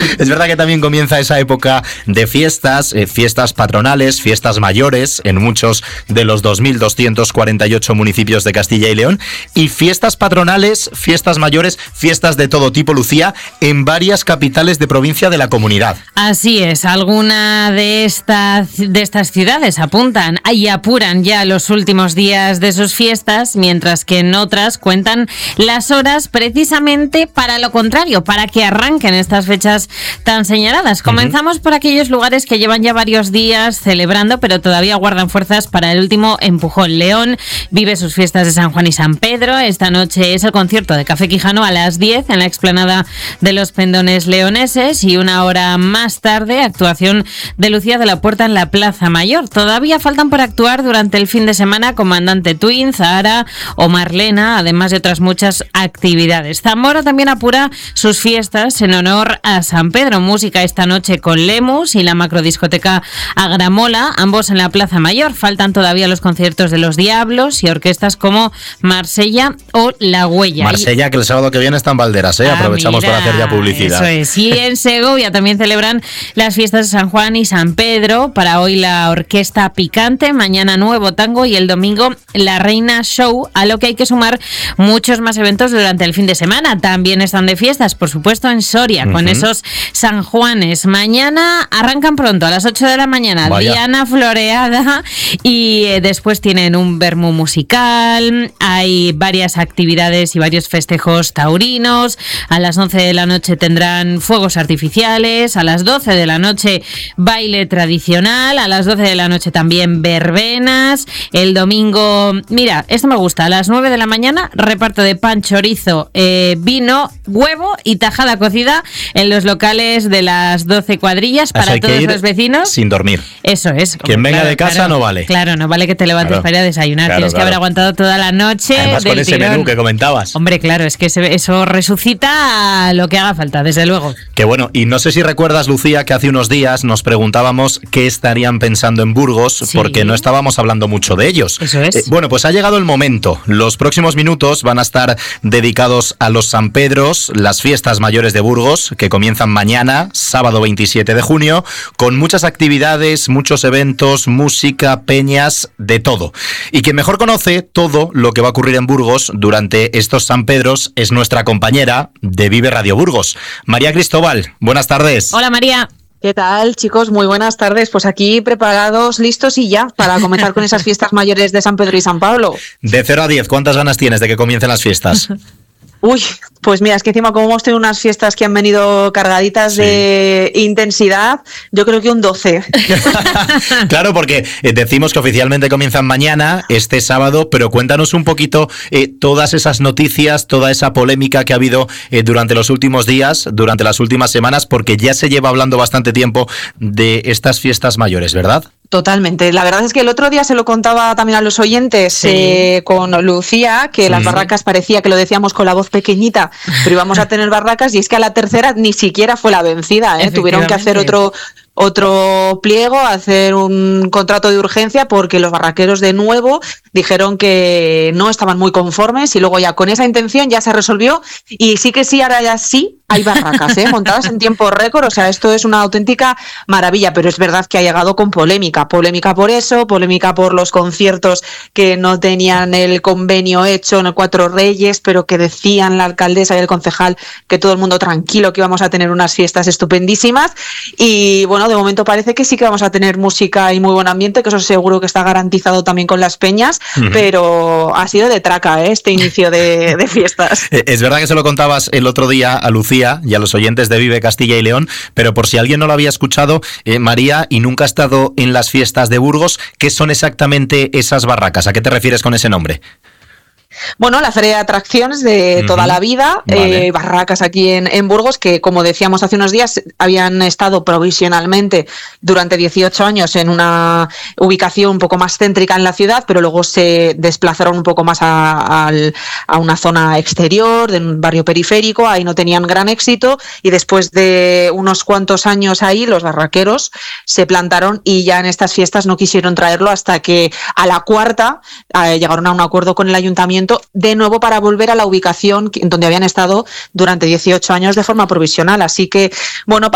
Es verdad que también comienza esa época de fiestas, fiestas patronales, fiestas mayores en muchos de los 2.248 municipios de Castilla y León, y fiestas patronales, fiestas mayores, fiestas de todo tipo, Lucía, en varias capitales de provincia de la comunidad. Así es, alguna de estas ciudades apuntan y apuran ya los últimos días de sus fiestas, mientras que en otras cuentan las horas precisamente para lo contrario, para que arranquen estas fechas tan señaladas. Comenzamos por aquellos lugares que llevan ya varios días celebrando, pero todavía guardan fuerzas para el último empujón. León vive sus fiestas de San Juan y San Pedro. Esta noche es el concierto de Café Quijano a las 10 en la explanada de los Pendones leoneses, y una hora más tarde actuación de Lucía de la Puerta en la Plaza Mayor. Todavía faltan por actuar durante el fin de semana Comandante Twin, Zahara o Marlena, además de otras muchas actividades. Zamora también apura sus fiestas en honor a San Pedro. Música esta noche con Lemus y la macrodiscoteca Agramola, ambos en la Plaza Mayor. Faltan todavía los conciertos de Los Diablos y orquestas como Marsella o La Huella. Marsella, que el sábado que viene está en Valderas, aprovechamos para hacer ya publicidad. Eso es. Y en Segovia también celebran las fiestas de San Juan y San Pedro. Para hoy la Orquesta Picante, mañana Nuevo Tango y el domingo La Reina Show, a lo que hay que sumar muchos más eventos durante el fin de semana. También están de fiestas, por supuesto, en Soria, con esos San Juanes. Mañana arrancan pronto, a las 8 de la mañana, Vaya. Diana Floreada, y después tienen un vermú musical, hay varias actividades y varios festejos taurinos. A las 11 de la noche tendrán fuegos artificiales, a las 12 de la noche baile tradicional, a las 12 de la noche también verbenas. El domingo, mira, esto me gusta, a las 9 de la mañana reparto de pan, chorizo, vino, huevo y tajada cocida en los locales de las 12 cuadrillas para todos los vecinos. Sin dormir. Eso es. Quien venga de casa no vale. Claro, no vale que te levantes para ir a desayunar. Tienes que haber aguantado toda la noche. Además, del con ese tirón. menú que comentabas. Hombre, claro, es que eso resucita lo que haga falta, desde luego. Que bueno, y no sé si recuerdas, Lucía, que hace unos días nos preguntábamos qué estarían pensando en Burgos, porque no estábamos hablando mucho de ellos. Eso es. Bueno, pues ha llegado el momento. Los próximos minutos van a estar dedicados a los San Pedros, las fiestas mayores de Burgos, que comienzan mañana, sábado 27 de junio, con muchas actividades, muchos eventos, música, peñas, de todo. Y quien mejor conoce todo lo que va a ocurrir en Burgos durante estos San Pedros es nuestra compañera de Vive Radio Burgos, María Cristóbal. Buenas tardes. Hola, María. ¿Qué tal, chicos? Muy buenas tardes. Pues aquí preparados, listos y ya para comenzar con esas fiestas mayores de San Pedro y San Pablo. De 0 a 10, ¿cuántas ganas tienes de que comiencen las fiestas? Uy, pues mira, es que encima como hemos tenido unas fiestas que han venido cargaditas de intensidad, yo creo que un 12. Claro, porque decimos que oficialmente comienzan mañana, este sábado, pero cuéntanos un poquito todas esas noticias, toda esa polémica que ha habido durante los últimos días, durante las últimas semanas, porque ya se lleva hablando bastante tiempo de estas fiestas mayores, ¿verdad? Totalmente. La verdad es que el otro día se lo contaba también a los oyentes con Lucía, que las barracas parecía que lo decíamos con la voz pequeñita, pero íbamos a tener barracas, y es que a la tercera ni siquiera fue la vencida, tuvieron que hacer otro pliego, hacer un contrato de urgencia, porque los barraqueros de nuevo dijeron que no estaban muy conformes, y luego ya con esa intención ya se resolvió, y sí, ahora ya sí hay barracas montadas en tiempo récord. O sea, esto es una auténtica maravilla, pero es verdad que ha llegado con polémica por eso, polémica por los conciertos que no tenían el convenio hecho en el Cuatro Reyes, pero que decían la alcaldesa y el concejal que todo el mundo tranquilo, que íbamos a tener unas fiestas estupendísimas. Y bueno, de momento parece que sí que vamos a tener música y muy buen ambiente, que eso seguro que está garantizado también con las peñas, pero ha sido de traca este inicio de fiestas. Es verdad que se lo contabas el otro día a Lucía y a los oyentes de Vive Castilla y León, pero por si alguien no lo había escuchado, María, y nunca ha estado en las fiestas de Burgos, ¿qué son exactamente esas barracas? ¿A qué te refieres con ese nombre? Bueno, la feria de atracciones de toda la vida, vale. Barracas aquí en Burgos, que como decíamos hace unos días, habían estado provisionalmente durante 18 años en una ubicación un poco más céntrica en la ciudad, pero luego se desplazaron un poco más a una zona exterior, de un barrio periférico. Ahí no tenían gran éxito, y después de unos cuantos años ahí, los barraqueros se plantaron y ya en estas fiestas no quisieron traerlo, hasta que a la cuarta llegaron a un acuerdo con el ayuntamiento de nuevo para volver a la ubicación en donde habían estado durante 18 años de forma provisional. Así que, bueno,